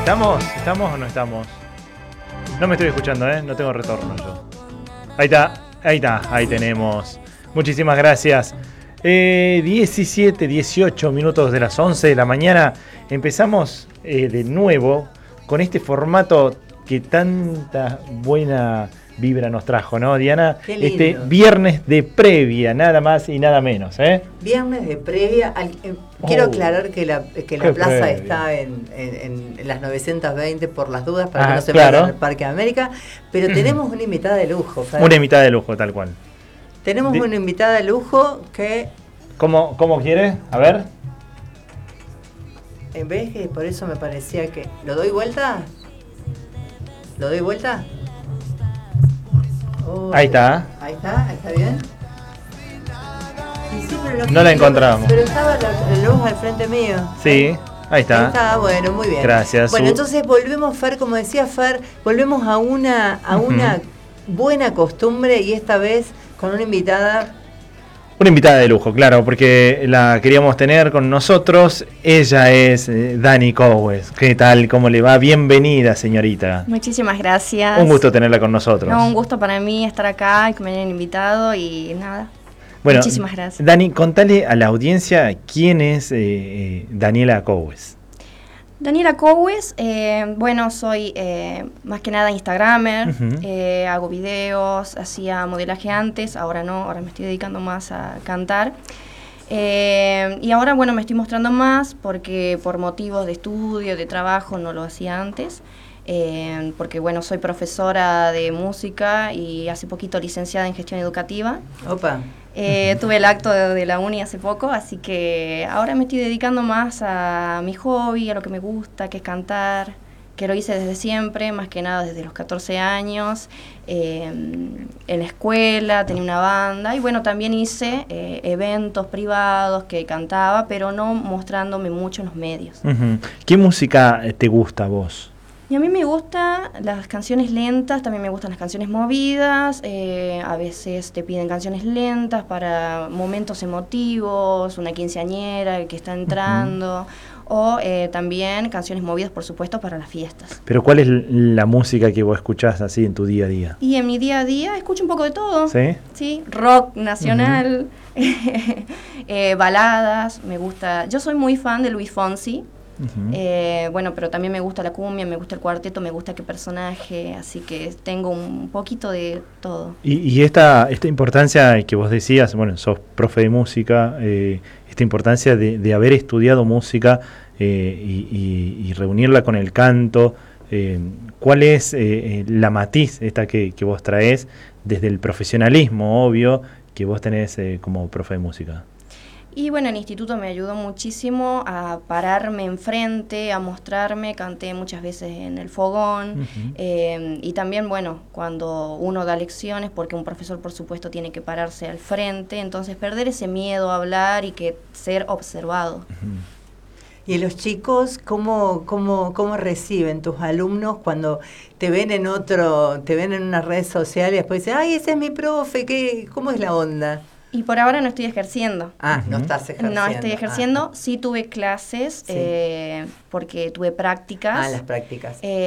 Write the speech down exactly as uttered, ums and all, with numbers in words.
¿Estamos? ¿Estamos o no estamos? No me estoy escuchando, ¿eh? No tengo retorno yo. Ahí está, ahí está, ahí tenemos. Muchísimas gracias. Eh, diecisiete, dieciocho minutos de las once de la mañana. Empezamos eh, de nuevo con este formato que tanta buena vibra nos trajo, ¿no, Diana? Qué lindo. Este viernes de previa, nada más y nada menos, ¿eh? Viernes de previa. Al, eh, quiero Oh, aclarar que la, que la qué plaza previa. está en, en, en las novecientos veinte por las dudas, para Ah, que no se claro. metan en el Parque de América. Pero tenemos una invitada de lujo, Fer. Una invitada de lujo, tal cual. Tenemos De- una invitada de lujo que, ¿Cómo, cómo quiere? A ver. en vez que por eso me parecía que... ¿Lo doy vuelta? ¿Lo doy vuelta? Oh, Ahí está. Ahí está, ahí está bien. Y sí, pero lo No la que- encontramos. Pero estaba la, la luz al frente mío. Sí, ahí está. Ahí está, bueno, muy bien. Gracias. Bueno, Su- entonces volvemos, Fer, como decía Fer, volvemos a una, a Ujú. una buena costumbre y esta vez con una invitada. Una invitada de lujo, claro, porque la queríamos tener con nosotros. Ella es eh, Dani Cowes. ¿Qué tal? ¿Cómo le va? Bienvenida, señorita. Muchísimas gracias. Un gusto tenerla con nosotros. No, un gusto para mí estar acá y que me hayan invitado y nada. Bueno, Muchísimas gracias. Dani, contale a la audiencia quién es eh, eh, Daniela Cowes. Daniela Cowes, eh, bueno, soy eh, más que nada instagramer, Ujú. eh, hago videos, hacía modelaje antes, ahora no, ahora me estoy dedicando más a cantar. Eh, y ahora, bueno, me estoy mostrando más porque por motivos de estudio, de trabajo, no lo hacía antes. Eh, porque, bueno, soy profesora de música y hace poquito licenciada en gestión educativa. Opa. Eh, tuve el acto de, de la uni hace poco, así que ahora me estoy dedicando más a mi hobby, a lo que me gusta, que es cantar, que lo hice desde siempre, más que nada desde los catorce años, eh, en la escuela, tenía una banda, y bueno, también hice eh, eventos privados que cantaba, pero no mostrándome mucho en los medios. Ujú. ¿Qué música eh, te gusta a vos? Y a mí me gustan las canciones lentas, también me gustan las canciones movidas, eh, a veces te piden canciones lentas para momentos emotivos, una quinceañera que está entrando, uh-huh. o eh, también canciones movidas, por supuesto, para las fiestas. Pero ¿cuál es la música que vos escuchás así en tu día a día? Y en mi día a día escucho un poco de todo. ¿Sí? Sí, rock nacional, uh-huh. eh, baladas, me gusta. Yo soy muy fan de Luis Fonsi. Uh-huh. Eh, bueno, pero también me gusta la cumbia, me gusta el cuarteto, me gusta qué personaje, así que tengo un poquito de todo. Y, y esta, esta importancia que vos decías, bueno, sos profe de música, eh, esta importancia de, de haber estudiado música eh, y, y, y reunirla con el canto, eh, ¿cuál es eh, la matiz esta que, que vos traés desde el profesionalismo, obvio, que vos tenés eh, como profe de música? Y bueno, el instituto me ayudó muchísimo a pararme enfrente, a mostrarme, canté muchas veces en el fogón, uh-huh. eh, y también, bueno, cuando uno da lecciones, porque un profesor, por supuesto, tiene que pararse al frente, entonces perder ese miedo a hablar y que ser observado. Uh-huh. ¿Y los chicos cómo, cómo, cómo reciben tus alumnos cuando te ven en otro, te ven en una red social y después dicen, ay, ese es mi profe, ¿qué, cómo es la onda? Y por ahora no estoy ejerciendo. Ah, no estás ejerciendo. No estoy ejerciendo, ah. sí tuve clases, sí. eh, porque tuve prácticas. Ah, las prácticas. Eh,